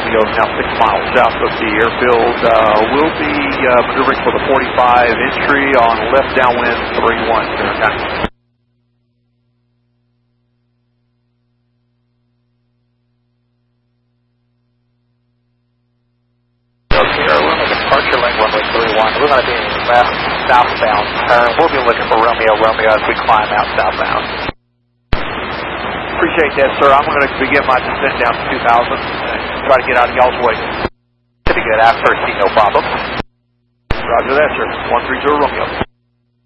Romeo is now 6 miles south of the airfield. We'll be maneuvering for the 45 entry on left downwind 31, Ventura County. Departure link runway 31. We're going to be left southbound turn. We'll be looking for Romeo as we climb out southbound. Appreciate that, sir. I'm going to begin my descent down to 2000 and try to get out of y'all's way. Pretty good. After C, no problem. Roger that, sir. 130 Romeo.